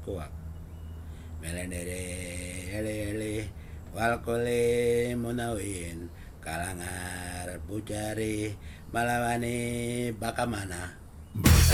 kuak melendere ele walkole munawin kalangar pucari malawani bakamana